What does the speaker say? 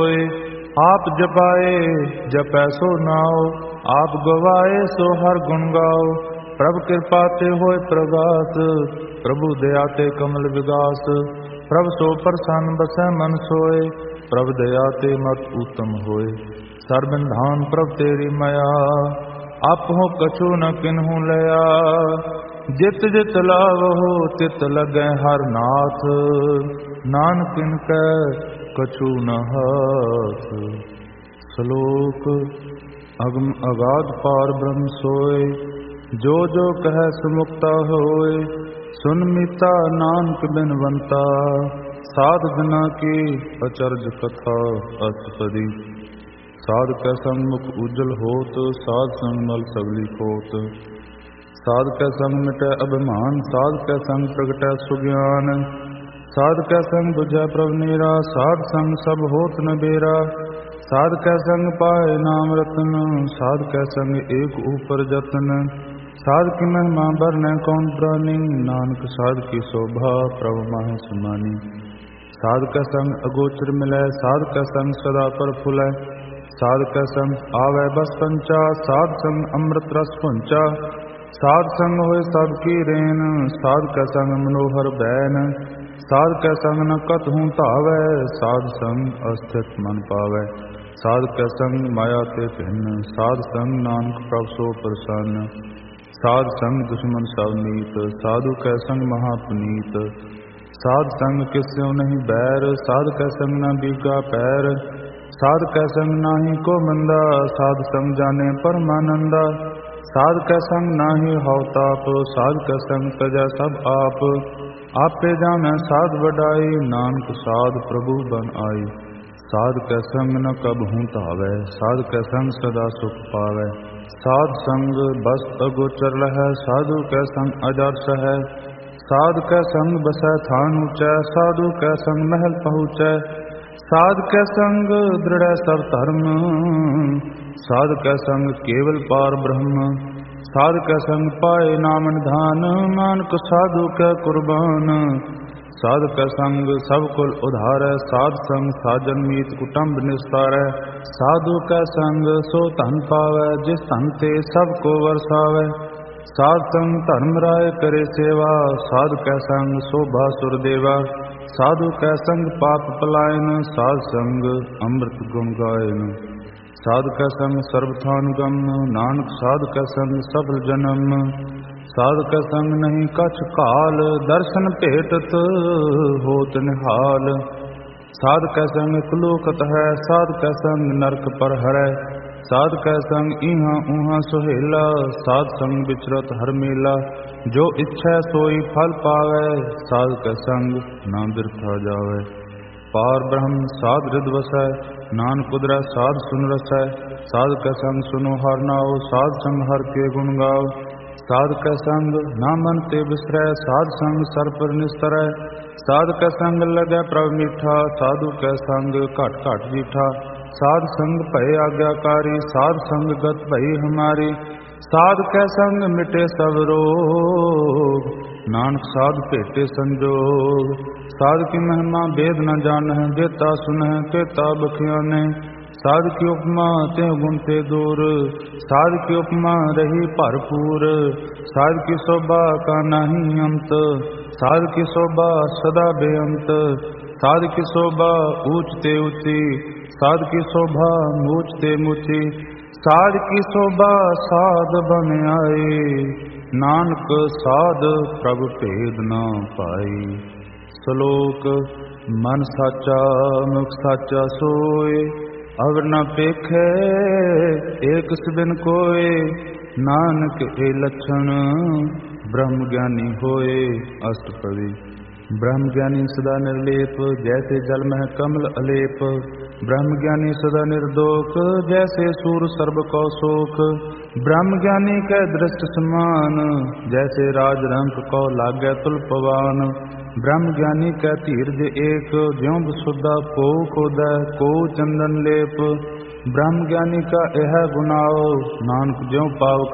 आप जपाए जपै सो नाओ, आप गवाए सो हर गुण गाओ। प्रभ कृपा ते होय प्रभात, प्रभु दया ते कमल विगास। प्रभ सो प्रसन्न बसै मन सोए, प्रभ दया ते मत उत्तम होए। सर्वधान प्रभ तेरी माया, आपहो कछु न किन्हु लया। जित जित लावहो तित लगै हर नाथ, नानक इनकै कछु न हाथ। श्लोक अगम अगाध पार ब्रह्म सोय, जो जो कह सुमुक्ता होय। सुन मीता नानक बिनवंता, साध जना की अचरज कथा अष्टपदी। साध कै संग मुख उज्जवल होत, साध संग मल सगली खोत। साध कै संग मिटै अभिमान, साध कै संग प्रगटै सुज्ञान। साध कै संग बुझै प्रभ नीरा, साध संग सब होत न बेरा। साध कै संग पाए नाम रतन, साध कै संग एक ऊपर जतन। साध की महिमा बरनै कौन प्राणी, नानक साध की शोभा प्रभु माहि समानी। साध कै संग अगोचर मिलै, साध कै संग सदा पर फुलै। साध कै संग आवै बस पंचा, साध संग अमृत रस पुंचा। साध संग होय सब की रेन, साध कै संग मनोहर बैन। साध कै संग न कतहु धावै, साध संग अस्थित मन पावै। साध कै संग माया ते भिन्न, साध संग नानक प्रभ सो प्रसन्न। साध संग दुश्मन सब मीत, साधु कै संग महापुनीत। साध संग किस्यो नहीं बैर, साध कै संग न बीगा पैर। साध कै संग नाही को मंदा, साध संग जाने परमानंदा। साध कै संग नाही हव ताप, साध कै संग तजै सब आप। आपे जानै साध वडाई, नानक साध प्रभु बन आई। साध कै संग न कबहु धावै, साध कै संग सदा सुख पावै। साध संग बस अगोचर लहै, साधु कै संग अजर सहै। साध कै संग बसै थान ऊँचै, साधु कै संग महल पहुँचै। साध कै संग दृढ़ सब धर्म, साध कै संग केवल पार ब्रह्म। साध कै संग पाए नाम निधान, नानक साधु कै कुर्बान। साध कै संग सब कुल उधारै, साध संग साजन मीत कुटुंब निस्तारै। साधु कै संग सो धन पावै, जिस धन ते सब को वरसावै। साध संग धर्म राय करे सेवा, साध कै संग शोभा सुर देवा। साधु कै संग पाप पलायन, साध संग अमृत गुण गायन। साध कै संग सर्वथान गम, नानक साध कै संग सफल जन्म। साध कै संग नहीं कछ काल, दर्शन भेटत होत निहाल। साध कै संग कुलोकत है, साध कै संग नरक पर हरै। साध कै संग इहाँ उहाँ सुहेला, साध संग विचरत हर मेला। जो इच्छै सोई फल पावै, साध कै संग ना बिरथा जावै। पार ब्रह्म साध हृद वसै, नानक उदरै साध सुन रसै। साध कै संग सुनो हर नाओ, साध संग हर के गुण गाओ। साध कै संग ना मन ते बिसरै, साध संग सर पर निस्तरै। साध कै संग लगै प्रभ मीठा, साधु कै संग घट घट जीठा। साध संग भय आज्ञाकारी, साध संग गत भई हमारी। साध कै संग मिटे सब रोग, नानक साध भेटे संजोग। साध की महिमा वेद न जानह, जेता सुनह तेता बखियाने। साध की उपमा त्यों गुण ते दूर, साध की उपमा रही भरपूर। साध की शोभा का नहीं अंत, साध की शोभा सदा बेअंत। साध की शोभा ऊंच ते ऊंची, साध की शोभा मूच ते मूची। साध की शोभा साध बन आए, नानक साध प्रभ भेद न पाई। श्लोक मन साचा मुख साचा सोए, अवर न पेखै एक बिन कोय। नानक ए लक्षण ब्रह्म ज्ञानी होए। अष्टपदी। ब्रह्म ज्ञानी सदा निर्लेप, जैसे जल में कमल अलेप। ब्रह्म ज्ञानी सदा निर्दोष, जैसे सूर सर्व कौ शोक। ब्रह्म ज्ञानी कै दृष्ट समान, जैसे राज रंक कौ लागै तुल्पवान। ब्रह्म ज्ञानी कै धीरज एक, ज्यों बसुदा को खोदै को चंदन लेप। ब्रह्म ज्ञानी का यह गुनाओ, नानक ज्यों पाव